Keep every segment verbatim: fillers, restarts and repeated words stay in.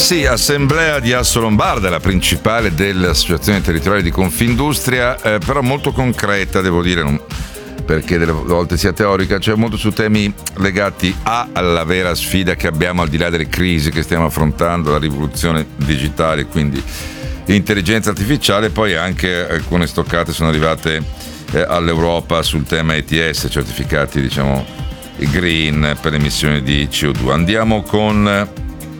Sì, assemblea di Assolombarda, la principale delle associazioni territoriali di Confindustria, eh, però molto concreta, devo dire, non, perché delle volte sia teorica, cioè molto su temi legati a, alla vera sfida che abbiamo al di là delle crisi che stiamo affrontando, la rivoluzione digitale, quindi l'intelligenza artificiale. Poi anche alcune stoccate sono arrivate eh, all'Europa sul tema E T S, certificati diciamo green per emissioni di C O due. Andiamo con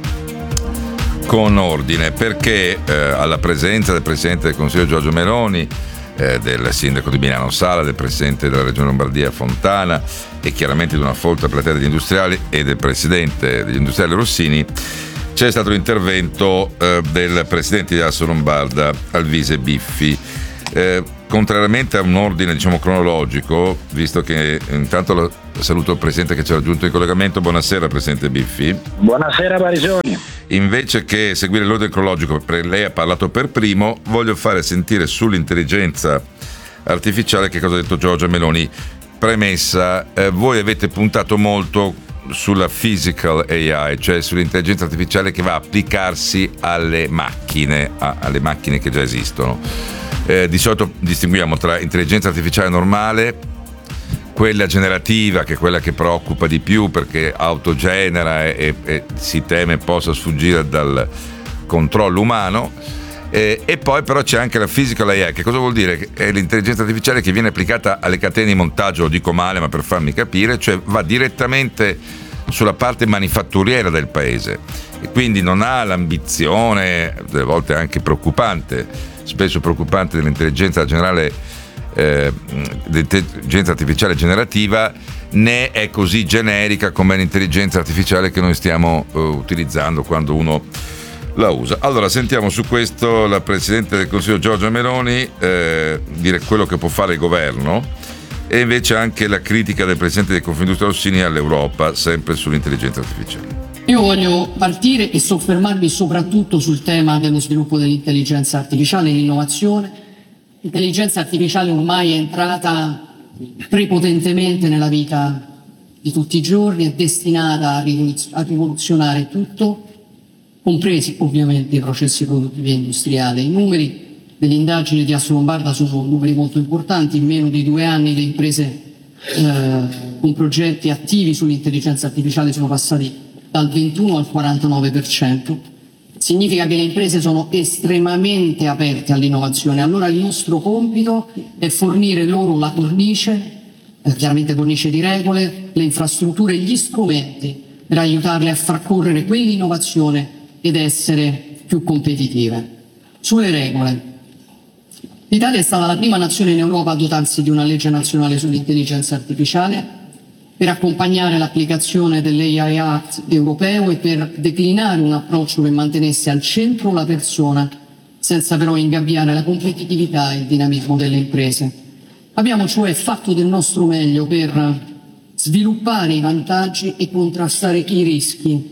con ordine, perché eh, alla presenza del Presidente del Consiglio Giorgia Meloni, eh, del Sindaco di Milano Sala, del Presidente della Regione Lombardia Fontana e chiaramente di una folta platea degli industriali e del Presidente degli industriali Rossini, c'è stato l'intervento eh, del Presidente di Assolombarda Alvise Biffi. Eh, contrariamente a un ordine diciamo cronologico, visto che intanto lo, saluto il Presidente che ci ha raggiunto in collegamento. Buonasera Presidente Biffi. Buonasera Barisoni. Invece che seguire l'ordine cronologico, perché lei ha parlato per primo, voglio fare sentire sull'intelligenza artificiale che cosa ha detto Giorgia Meloni. Premessa, eh, voi avete puntato molto sulla physical A I, cioè sull'intelligenza artificiale che va a applicarsi alle macchine, a, alle macchine che già esistono. Eh, di solito distinguiamo tra intelligenza artificiale normale, quella generativa, che è quella che preoccupa di più perché autogenera e, e si teme possa sfuggire dal controllo umano, e, e poi però c'è anche la physical A I. Che cosa vuol dire? È l'intelligenza artificiale che viene applicata alle catene di montaggio, lo dico male ma per farmi capire, cioè va direttamente sulla parte manifatturiera del paese e quindi non ha l'ambizione, delle volte anche preoccupante, spesso preoccupante, dell'intelligenza generale, eh, dell'intelligenza artificiale generativa, né è così generica come l'intelligenza artificiale che noi stiamo uh, utilizzando quando uno la usa. Allora sentiamo su questo la Presidente del Consiglio Giorgia Meloni eh, dire quello che può fare il governo e invece anche la critica del Presidente del Confindustria Rossini all'Europa, sempre sull'intelligenza artificiale. Io voglio partire e soffermarmi soprattutto sul tema dello sviluppo dell'intelligenza artificiale e l'innovazione. L'intelligenza artificiale ormai è entrata prepotentemente nella vita di tutti i giorni, è destinata a, rivoluz- a rivoluzionare tutto, compresi ovviamente i processi produttivi e industriali. I numeri delle indagini di Assolombarda sono numeri molto importanti. In meno di due anni le imprese eh, con progetti attivi sull'intelligenza artificiale sono passati dal ventuno al quarantanove per cento. Significa che le imprese sono estremamente aperte all'innovazione. Allora il nostro compito è fornire loro la cornice, eh, chiaramente cornice di regole, le infrastrutture e gli strumenti per aiutarle a far correre quell'innovazione ed essere più competitive. Sulle regole. L'Italia è stata la prima nazione in Europa a dotarsi di una legge nazionale sull'intelligenza artificiale per accompagnare l'applicazione dell'A I Act europeo e per declinare un approccio che mantenesse al centro la persona senza però ingabbiare la competitività e il dinamismo delle imprese. Abbiamo cioè fatto del nostro meglio per sviluppare i vantaggi e contrastare i rischi.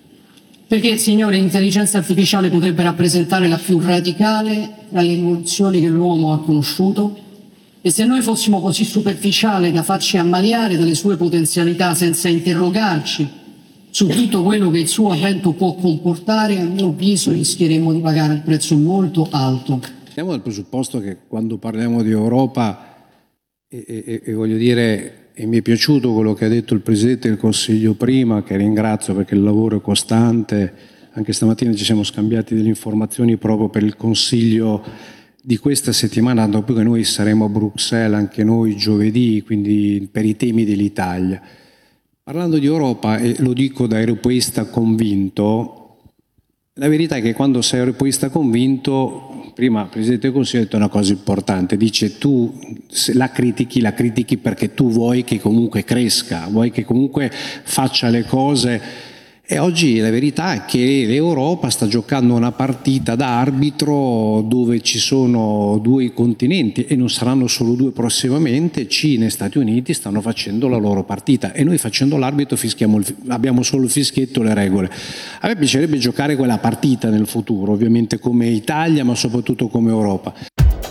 Perché, signore, l'intelligenza artificiale potrebbe rappresentare la più radicale tra le rivoluzioni che l'uomo ha conosciuto, e se noi fossimo così superficiali da farci ammaliare dalle sue potenzialità senza interrogarci su tutto quello che il suo avvento può comportare, a mio avviso rischieremmo di pagare un prezzo molto alto. Partiamo dal presupposto che quando parliamo di Europa, e, e, e voglio dire, e mi è piaciuto quello che ha detto il Presidente del Consiglio prima, che ringrazio perché il lavoro è costante, anche stamattina ci siamo scambiati delle informazioni proprio per il Consiglio di questa settimana, dopo che noi saremo a Bruxelles anche noi giovedì, quindi per i temi dell'Italia. Parlando di Europa, e lo dico da europeista convinto, la verità è che quando sei europeista convinto, prima il Presidente del Consiglio ha detto una cosa importante, dice tu se la critichi, la critichi perché tu vuoi che comunque cresca, vuoi che comunque faccia le cose. E oggi la verità è che l'Europa sta giocando una partita da arbitro dove ci sono due continenti e non saranno solo due prossimamente. Cina e Stati Uniti stanno facendo la loro partita e noi facendo l'arbitro fischiamo il, abbiamo solo il fischietto e le regole. A me piacerebbe giocare quella partita nel futuro, ovviamente come Italia ma soprattutto come Europa.